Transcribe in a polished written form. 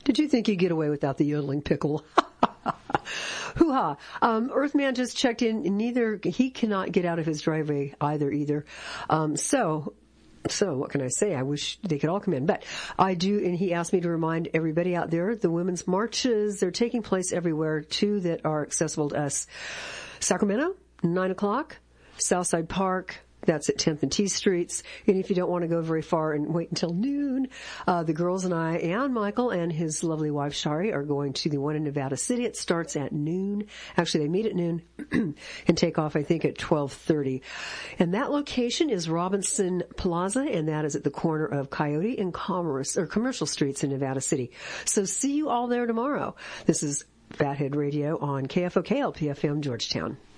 Did you think you'd get away without the yodeling pickle? Hoo-ha. Earthman just checked in. He cannot get out of his driveway either. So what can I say? I wish they could all come in, but I do. And he asked me to remind everybody out there, the women's marches, they're taking place everywhere, 2 that are accessible to us. Sacramento, 9:00, Southside Park, that's at 10th and T Streets. And if you don't want to go very far and wait until noon, the girls and I and Michael and his lovely wife Shari are going to the one in Nevada City. It starts at noon. Actually, they meet at noon and take off, I think, at 12:30. And that location is Robinson Plaza, and that is at the corner of Coyote and Commercial Streets in Nevada City. So see you all there tomorrow. This is Fathead Radio on KFOK LPFM Georgetown.